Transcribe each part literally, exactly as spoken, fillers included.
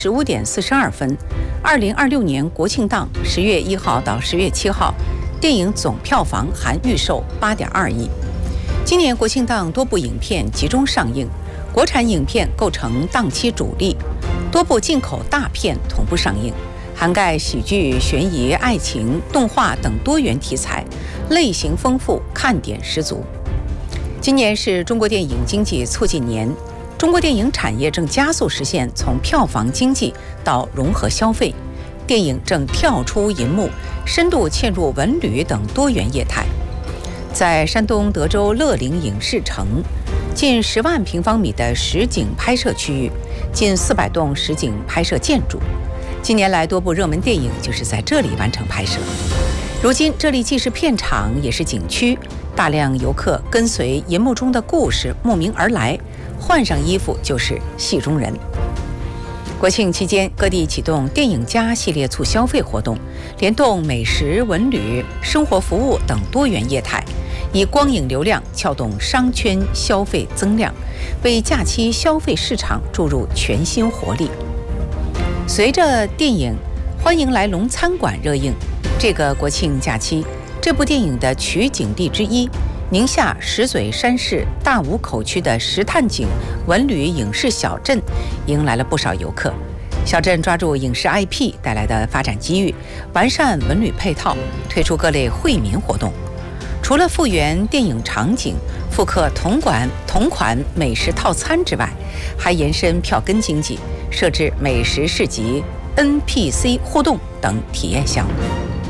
十五点四十二分，二零二六年国庆档十月一号到十月七号，电影总票房含预售八点二亿。今年国庆档多部影片集中上映，国产影片构成档期主力，多部进口大片同步上映，涵盖喜剧、悬疑、爱情、动画等多元题材，类型丰富，看点十足。今年是中国电影经济促进年。中国电影产业正加速实现从票房经济到融合消费，电影正跳出银幕，深度嵌入文旅等多元业态。在山东德州乐陵影视城，近十万平方米的实景拍摄区域，近四百栋实景拍摄建筑。近年来，多部热门电影就是在这里完成拍摄。如今，这里既是片场，也是景区，大量游客跟随银幕中的故事慕名而来。换上衣服就是戏中人。国庆期间，各地启动电影家系列促消费活动，联动美食、文旅、生活服务等多元业态，以光影流量撬动商圈消费增量，为假期消费市场注入全新活力。随着电影《欢迎来龙餐馆》热映，这个国庆假期，这部电影的取景地之一，宁夏石嘴山市大武口区的石炭井文旅影视小镇迎来了不少游客。小镇抓住影视 I P 带来的发展机遇，完善文旅配套，推出各类惠民活动。除了复原电影场景、复刻同馆同款美食套餐之外，还延伸票根经济，设置美食市集、N P C 互动等体验项目。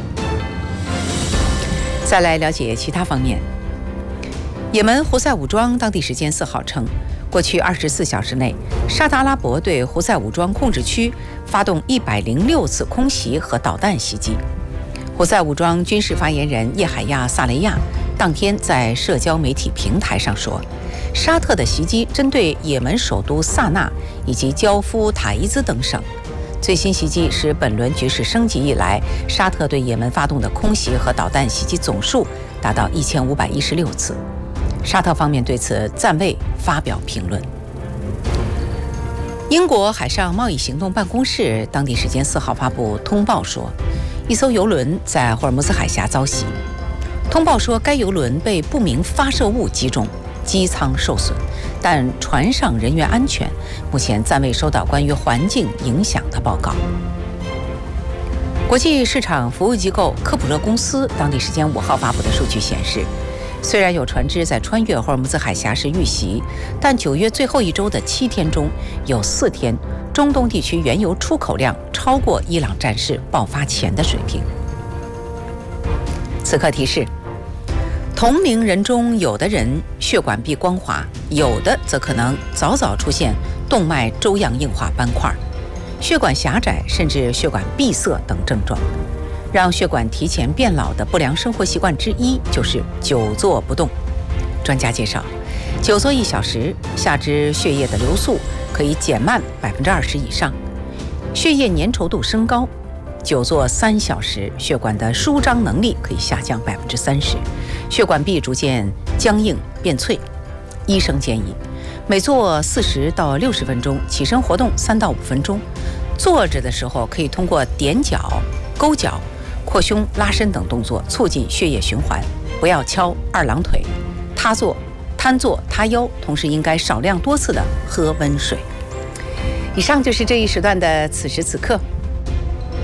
再来了解其他方面。也门胡塞武装当地时间四号称，过去二十四小时内，沙特阿拉伯对胡塞武装控制区发动一百零六次空袭和导弹袭击。胡塞武装军事发言人叶海亚·萨雷亚当天在社交媒体平台上说，沙特的袭击针对也门首都萨那以及焦夫、塔伊兹等省。最新袭击是本轮局势升级以来，沙特对也门发动的空袭和导弹袭击总数达到一千五百一十六次。沙特方面对此暂未发表评论。英国海上贸易行动办公室当地时间四号发布通报说，一艘油轮在霍尔木兹海峡遭袭。通报说，该油轮被不明发射物击中，机舱受损，但船上人员安全，目前暂未收到关于环境影响的报告。国际市场服务机构科普勒公司当地时间五号发布的数据显示，虽然有船只在穿越霍尔木兹海峡时遇袭，但九月最后一周的七天中，有四天中东地区原油出口量超过伊朗战事爆发前的水平。此刻提示：同龄人中，有的人血管壁光滑，有的则可能早早出现动脉粥样硬化斑块、血管狭窄甚至血管闭塞等症状。让血管提前变老的不良生活习惯之一就是久坐不动。专家介绍，久坐一小时，下肢血液的流速可以减慢百分之二十以上，血液粘稠度升高；久坐三小时，血管的舒张能力可以下降百分之三十，血管壁逐渐僵硬变脆。医生建议，每坐四十到六十分钟，起身活动三到五分钟。坐着的时候可以通过踮脚、勾脚、扩胸、拉伸等动作促进血液循环，不要翘二郎腿、塌坐、瘫坐、塌腰，同时应该少量多次的喝温水。以上就是这一时段的此时此刻。